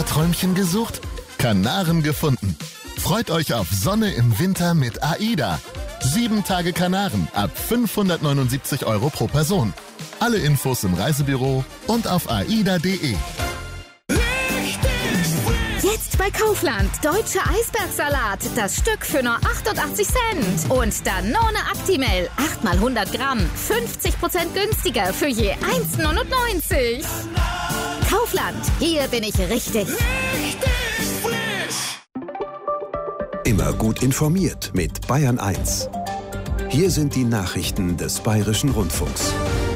Winterträumchen gesucht? Kanaren gefunden. Freut euch auf Sonne im Winter mit AIDA. 7 Tage Kanaren ab 579 € pro Person. Alle Infos im Reisebüro und auf aida.de. Jetzt bei Kaufland. Deutscher Eisbergsalat. Das Stück für nur 88 Cent. Und Danone Actimel. 8 mal 100 Gramm. 50% günstiger für je 1,99. Kaufland. Hier bin ich richtig. Immer gut informiert mit Bayern 1. Hier sind die Nachrichten des Bayerischen Rundfunks.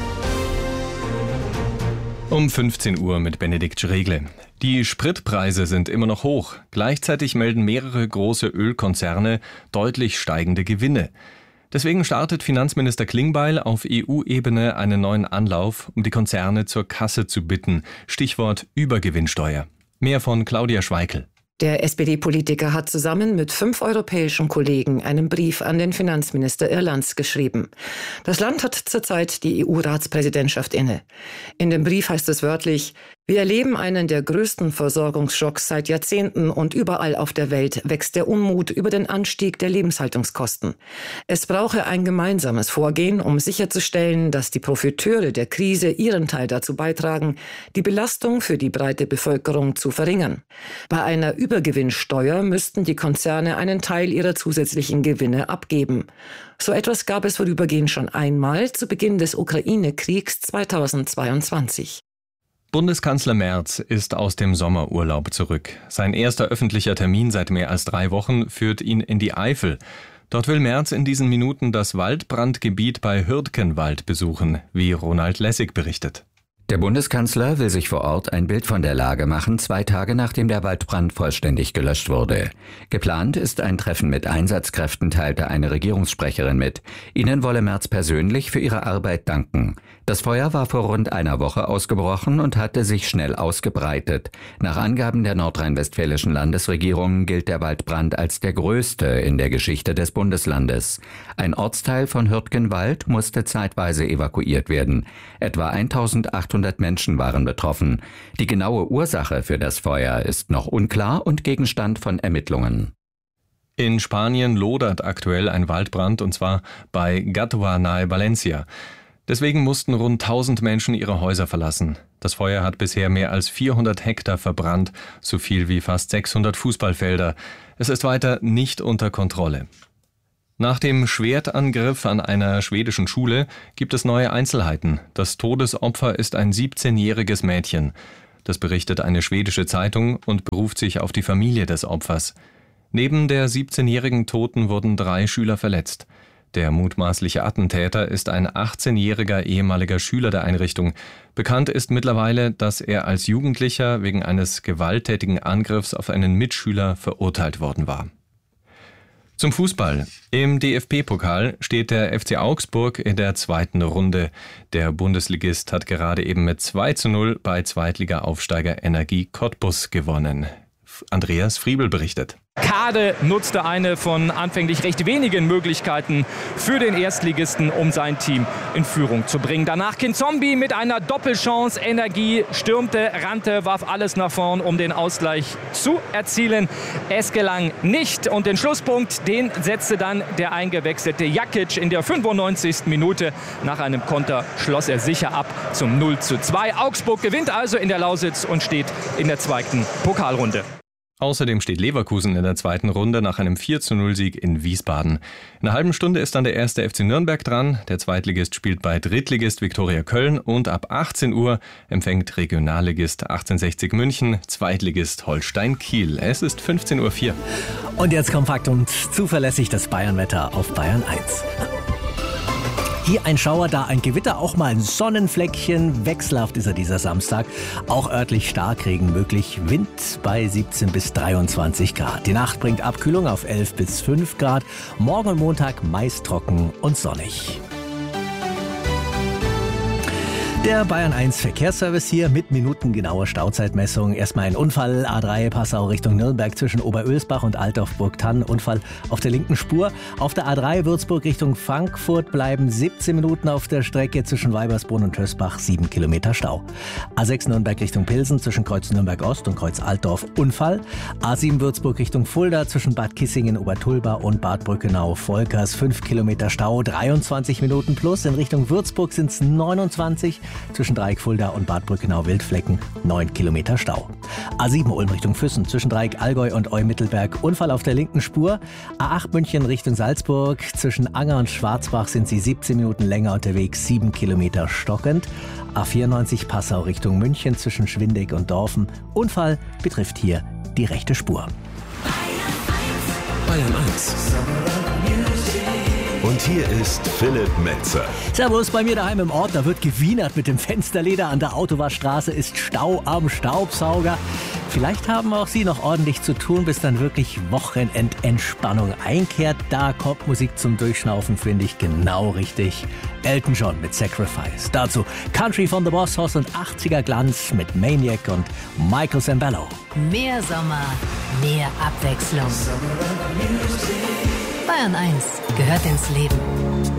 Um 15 Uhr mit Benedikt Schregle. Die Spritpreise sind immer noch hoch. Gleichzeitig melden mehrere große Ölkonzerne deutlich steigende Gewinne. Deswegen startet Finanzminister Klingbeil auf EU-Ebene einen neuen Anlauf, um die Konzerne zur Kasse zu bitten. Stichwort Übergewinnsteuer. Mehr von Claudia Schweikel. Der SPD-Politiker hat zusammen mit 5 europäischen Kollegen einen Brief an den Finanzminister Irlands geschrieben. Das Land hat zurzeit die EU-Ratspräsidentschaft inne. In dem Brief heißt es wörtlich: Wir erleben einen der größten Versorgungsschocks seit Jahrzehnten und überall auf der Welt wächst der Unmut über den Anstieg der Lebenshaltungskosten. Es brauche ein gemeinsames Vorgehen, um sicherzustellen, dass die Profiteure der Krise ihren Teil dazu beitragen, die Belastung für die breite Bevölkerung zu verringern. Bei einer Übergewinnsteuer müssten die Konzerne einen Teil ihrer zusätzlichen Gewinne abgeben. So etwas gab es vorübergehend schon einmal zu Beginn des Ukraine-Kriegs 2022. Bundeskanzler Merz ist aus dem Sommerurlaub zurück. Sein erster öffentlicher Termin seit mehr als 3 Wochen führt ihn in die Eifel. Dort will Merz in diesen Minuten das Waldbrandgebiet bei Hürtgenwald besuchen, wie Ronald Lessig berichtet. Der Bundeskanzler will sich vor Ort ein Bild von der Lage machen, 2 Tage nachdem der Waldbrand vollständig gelöscht wurde. Geplant ist ein Treffen mit Einsatzkräften, teilte eine Regierungssprecherin mit. Ihnen wolle Merz persönlich für ihre Arbeit danken. Das Feuer war vor rund einer Woche ausgebrochen und hatte sich schnell ausgebreitet. Nach Angaben der nordrhein-westfälischen Landesregierung gilt der Waldbrand als der größte in der Geschichte des Bundeslandes. Ein Ortsteil von Hürtgenwald musste zeitweise evakuiert werden. Etwa 1800 Menschen waren betroffen. Die genaue Ursache für das Feuer ist noch unklar und Gegenstand von Ermittlungen. In Spanien lodert aktuell ein Waldbrand, und zwar bei Gàtova nahe Valencia. Deswegen mussten rund 1000 Menschen ihre Häuser verlassen. Das Feuer hat bisher mehr als 400 Hektar verbrannt, so viel wie fast 600 Fußballfelder. Es ist weiter nicht unter Kontrolle. Nach dem Schwertangriff an einer schwedischen Schule gibt es neue Einzelheiten. Das Todesopfer ist ein 17-jähriges Mädchen. Das berichtet eine schwedische Zeitung und beruft sich auf die Familie des Opfers. Neben der 17-jährigen Toten wurden 3 Schüler verletzt. Der mutmaßliche Attentäter ist ein 18-jähriger ehemaliger Schüler der Einrichtung. Bekannt ist mittlerweile, dass er als Jugendlicher wegen eines gewalttätigen Angriffs auf einen Mitschüler verurteilt worden war. Zum Fußball. Im DFB-Pokal steht der FC Augsburg in der 2. Runde. Der Bundesligist hat gerade eben mit 2:0 bei Zweitliga-Aufsteiger Energie Cottbus gewonnen. Andreas Friebel berichtet. Kade nutzte eine von anfänglich recht wenigen Möglichkeiten für den Erstligisten, um sein Team in Führung zu bringen. Danach Kinzombie mit einer Doppelchance. Energie stürmte, rannte, warf alles nach vorn, um den Ausgleich zu erzielen. Es gelang nicht und den Schlusspunkt, den setzte dann der eingewechselte Jakic in der 95. Minute. Nach einem Konter schloss er sicher ab zum 0:2. Augsburg gewinnt also in der Lausitz und steht in der 2. Pokalrunde. Außerdem steht Leverkusen in der 2. Runde nach einem 4:0-Sieg in Wiesbaden. In einer halben Stunde ist dann der 1. FC Nürnberg dran. Der Zweitligist spielt bei Drittligist Viktoria Köln und ab 18 Uhr empfängt Regionalligist 1860 München, Zweitligist Holstein Kiel. Es ist 15:04 Uhr. Und jetzt kompakt und zuverlässig das Bayernwetter auf Bayern 1. Hier ein Schauer, da ein Gewitter, auch mal ein Sonnenfleckchen. Wechselhaft ist er dieser Samstag. Auch örtlich Starkregen möglich. Wind bei 17 bis 23 Grad. Die Nacht bringt Abkühlung auf 11 bis 5 Grad. Morgen und Montag meist trocken und sonnig. Der Bayern 1 Verkehrsservice hier mit minutengenauer Stauzeitmessung. Erstmal ein Unfall, A3 Passau Richtung Nürnberg zwischen Oberölsbach und Altdorf-Burgthann. Unfall auf der linken Spur. Auf der A3 Würzburg Richtung Frankfurt bleiben 17 Minuten auf der Strecke zwischen Weibersbrunn und Tösbach, 7 Kilometer Stau. A6 Nürnberg Richtung Pilsen zwischen Kreuz Nürnberg Ost und Kreuz Altdorf Unfall. A7 Würzburg Richtung Fulda zwischen Bad Kissingen, Obertulba und Bad Brückenau-Volkers, 5 Kilometer Stau, 23 Minuten plus. In Richtung Würzburg sind es 29. Zwischen Dreieck Fulda und Bad Brückenau-Wildflecken 9 Kilometer Stau. A7 Ulm Richtung Füssen zwischen Dreieck Allgäu und Eu-Mittelberg Unfall auf der linken Spur. A8 München Richtung Salzburg zwischen Anger und Schwarzbach sind sie 17 Minuten länger unterwegs, 7 Kilometer stockend. A94 Passau Richtung München zwischen Schwindeck und Dorfen. Unfall betrifft hier die rechte Spur. Bayern 1. Und hier ist Philipp Metzer. Servus, bei mir daheim im Ort, da wird gewienert mit dem Fensterleder. An der Autowaschstraße ist Stau am Staubsauger. Vielleicht haben auch Sie noch ordentlich zu tun, bis dann wirklich Wochenendentspannung einkehrt. Da kommt Musik zum Durchschnaufen, finde ich genau richtig. Elton John mit Sacrifice. Dazu Country von The Boss Hoss und 80er Glanz mit Maniac und Michael Sambello. Mehr Sommer, mehr Abwechslung. Bayern 1 gehört ins Leben.